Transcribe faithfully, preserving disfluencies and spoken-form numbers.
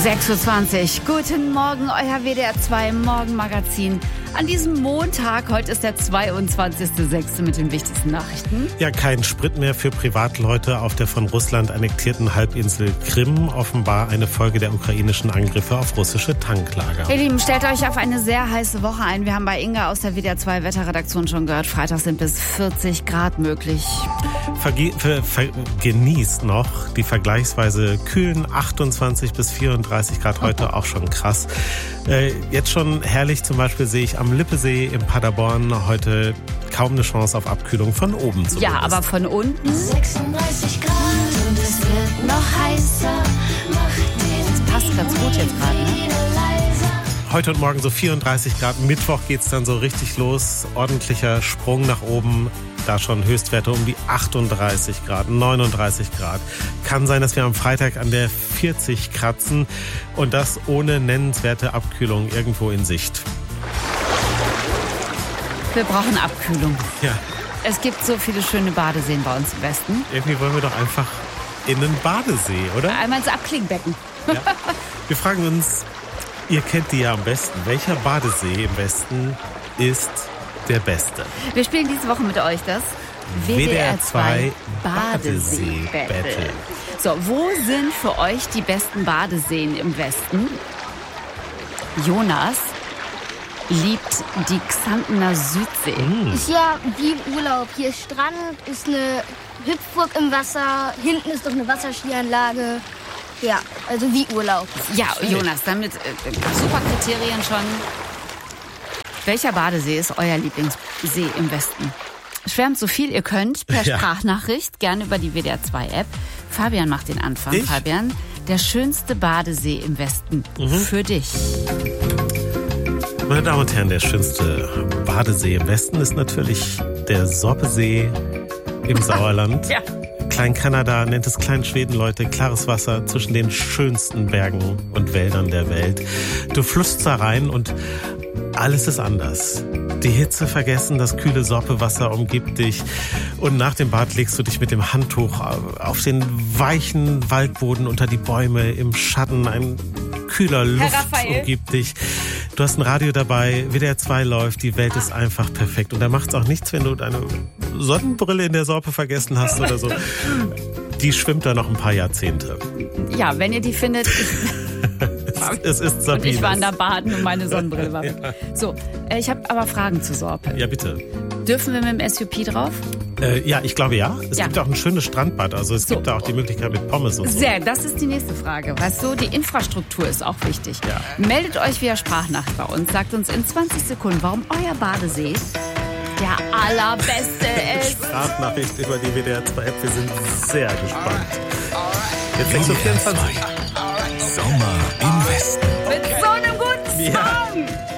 sechs Uhr zwanzig. Guten Morgen, euer W D R zwei Morgenmagazin. An diesem Montag, heute ist der zweiundzwanzigster sechste mit den wichtigsten Nachrichten. Ja, kein Sprit mehr für Privatleute auf der von Russland annektierten Halbinsel Krim. Offenbar eine Folge der ukrainischen Angriffe auf russische Tanklager. Ihr Lieben, stellt euch auf eine sehr heiße Woche ein. Wir haben bei Inga aus der W D R zwei Wetterredaktion schon gehört, Freitag sind bis vierzig Grad möglich. Verge- ver- ver- genießt noch die vergleichsweise kühlen achtundzwanzig bis vierunddreißig Grad, heute auch schon krass. Äh, jetzt schon herrlich, zum Beispiel sehe ich am Lippesee in Paderborn heute kaum eine Chance auf Abkühlung von oben zumindest. Ja, aber von unten sechsunddreißig Grad und es wird noch heißer. das passt ganz gut jetzt gerade, ne? Heute und morgen so vierunddreißig Grad. Mittwoch geht's dann so richtig los. Ordentlicher Sprung nach oben. Da schon Höchstwerte um die achtunddreißig Grad, neununddreißig Grad. Kann sein, dass wir am Freitag an der vierzig kratzen. Und das ohne nennenswerte Abkühlung irgendwo in Sicht. Wir brauchen Abkühlung. Ja, Es gibt so viele schöne Badeseen bei uns im Westen. irgendwie wollen wir doch einfach in einen Badesee, oder? Einmal ins Abklingbecken. Ja. Wir fragen uns, ihr kennt die ja am besten. Welcher Badesee im Westen ist der beste? Wir spielen diese Woche mit euch das W D R zwei Badesee-Battle. Badesee-Battle. So, wo sind für euch die besten Badeseen im Westen? Jonas liebt die Xantener Südsee. Ist ja wie Urlaub. Hier ist Strand, ist eine Hüpfburg im Wasser, hinten ist doch eine Wasserskianlage. Ja, also wie Urlaub. Ja, Jonas, damit äh, super Kriterien schon. Welcher Badesee ist euer Lieblingssee im Westen? Schwärmt so viel ihr könnt per Ja. Sprachnachricht, gerne über die W D R zwei App. Fabian macht den Anfang. Ich? Fabian, der schönste Badesee im Westen für dich. Meine Damen und Herren, der schönste Badesee im Westen ist natürlich der Sorpesee im Sauerland. Ja. Klein-Kanada nennt es Klein-Schweden, Leute. Klares Wasser zwischen den schönsten Bergen und Wäldern der Welt. Du flussst da rein und alles ist anders. Die Hitze vergessen, das kühle Sorpewasser umgibt dich. Und nach dem Bad legst du dich mit dem Handtuch auf den weichen Waldboden unter die Bäume im Schatten. Ein kühler Luft Raphael. umgibt dich. Du hast ein Radio dabei, W D R zwei läuft, die Welt ist einfach perfekt. Und da macht es auch nichts, wenn du deine Sonnenbrille in der Sorpe vergessen hast oder so. Die schwimmt da noch ein paar Jahrzehnte. Ja, wenn ihr die findet. Es ist Und Sabine. ich war in der Baden und meine Sonnenbrille war weg. So, äh, ich habe aber Fragen zu Sorpe. Ja, bitte. Dürfen wir mit dem S U P drauf? Äh, ja, ich glaube ja. Es Ja. gibt auch ein schönes Strandbad. Also es So. gibt da auch die Möglichkeit mit Pommes und so. Sehr, das ist die nächste Frage. Weißt du, die Infrastruktur ist auch wichtig. Ja. Meldet euch via Sprachnachricht bei uns. Sagt uns in zwanzig Sekunden, warum euer Badesee der allerbeste ist. Sprachnachricht über die W D R zwei App. Wir sind sehr gespannt. Jetzt sechs Uhr vierundzwanzig. Sommer im Westen. Mit so einem guten Song. Ja.